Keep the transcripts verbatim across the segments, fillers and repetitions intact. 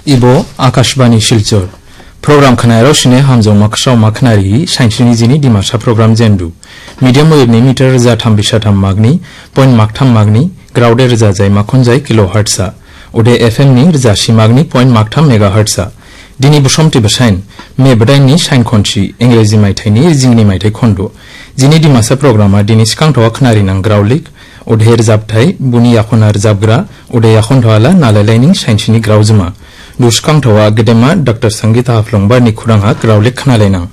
Ibo Akashbani Shilchor Program Kanairo Shine Hamzo Makshaw Maknari Shanshini Jini Dimasha Program Zendu Medium wave ni meter za Tambishatam Magni Point Maktam Magni Graude Rza Zai Makonjai Kilohertza Ode F M ni Rza Shimagni Point Maktam Megahertza Dini Bushomti Bashain Me Badai ni Shain Konchi Englezi Maitaini Zingni Maitai Kondo Jini Dimasa Programa Dini Skang Tawa Knari Nang Graulik Ode Herzabtai Buni Yakunar Zabgra Ode Yakuntawala Nalalaining Shanshini Grauzuma Dushkang Tawa Gedema Doctor Sangita Haflongba ni Kuranga Graulik Khnalainang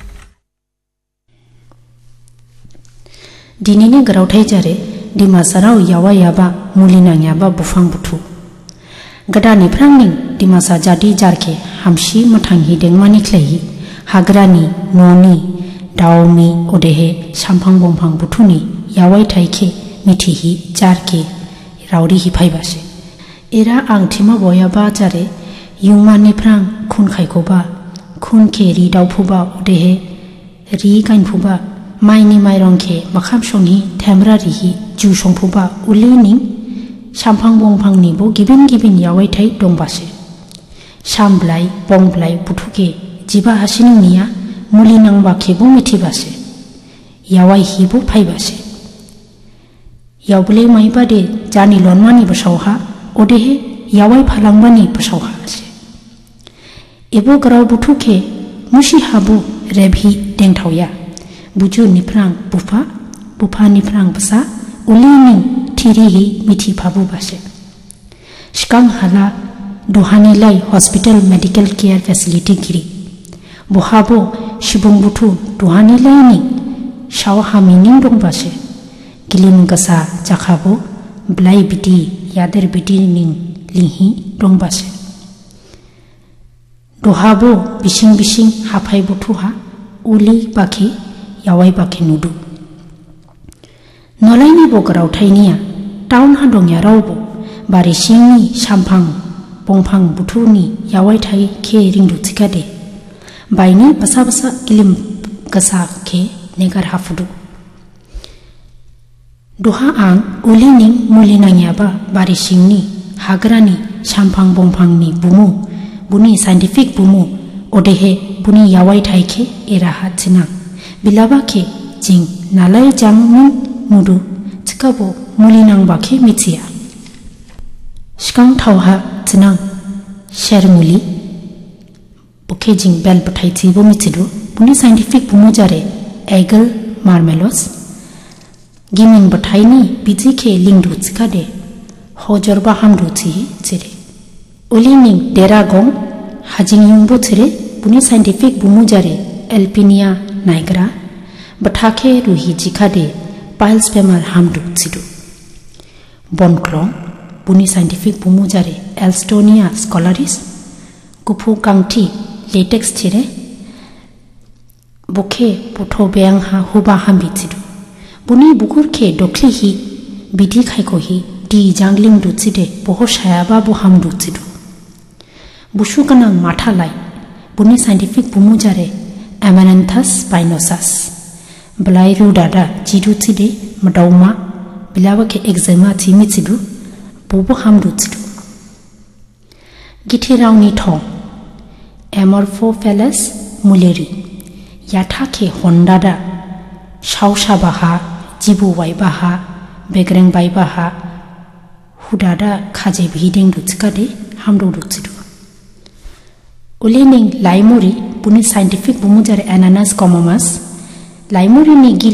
Dinini Grautai Jare Dimasarau Yawa Yaba Mulinang Yaba Bufang Butu Gadani Prangning Dimasa Jadi Jarke Hamshi Matangi Dengmani Klehi Hagrani Noni Daomi Odehe Shampang Bompang Butuni Yawai Taike Mitihi Jarke Raudi Hipaibase Era Angtima Boyaba Jare Yungmani Prang Kun Kaikoba Kun Keri Daupuba Odehe Ri Gainpuba Maini Mairongke Makam Shongi Temra Rihi Ju Shongpuba Ulining Shampang Bongpang Nibo Gibin Gibin Yawai Tai Dongbase Shamblai Bongblai Butuke Jiba Hashini Nia Mulinang Bakebo Mitibase Yawai Hibo Paibase Yawble Maibade Jani Lonmani Basauha Odehe Yawai Palangbani Basauha Ebo Grau Butuke Mushi Habu Rebhi Dengtauya Buju Niprang Bufa Bupa Niprang Basa Ulining Tirihi Miti Pabu Base Shkang Hala Dohani Lai Hospital Medical Care Facility Giri Buhabo Shibung Butu Dohani Lai Ning Shawaha Mining Dong Base Gilim Gasa Jakabo Blai Biti Yader Biti Ning Linghi Dong Base Dohabo Bishing Bishing Hapai Butuha Uli Baki Yawai Baki Nudu Nolaini Bogarau Tainia Town Hadongya Raubo Barishini Shampang Bongpang Butuni Yawai Tai Ke Ringdu Tikade Baini Basabasa Gilim Gasa Ke Negar Hafudu Doha Ang Ulining Mulinanyaba Barishini Hagrani Shampang Bongpang ni Bumu Buni Scientific Bumu Odehe Buni Yawai Tai Ke Eraha Tina Bilaba Ke Jing Nalai Jang Min Nudu Tikabo Mulinang Baki Mitia Shkang Tauha Tinang Shermuli Bukejing Bell Bataiti Bomitidu Buni Scientific Bumujare Eagle Marmelos Giming Bataini Bizike Lingdu Tikade Hojorba Hamduti Tire Ulining Deragong Hajing Yumbo Tire Buni Scientific Bumujare Alpinia Niagara Batake Ruhi Jikade Piles Pemar Hamdu Sidu Bonkrong Buni Scientific Bumujare Elstonia Scholaris Gupu Kangti Latex Tire Buke Puto Beangha Huba Hambi Sidu Buni Bukurke Doklihi Bidi Kaikohi Di Jangling Dutside Boho Shayaba Bu Hamdu Sidu Bushukanang Matalai Buni Scientific Bumujare Amaranthus spinosus Blai Rudada Jidu Tide Madauma Bilawake Exema Timitsidu Bobo Hamdu Tidu Giti Rauni Tong Amorphophallus Muleri Yatake Hondada Shaushabaha Jibu Waibaha Begreng Baibaha Hudada Kaje Bhiding Dutskade Hamdu Dutsidu Ulening Laimuri Buni Scientific Bumujare Ananas Comomas Laimuri ni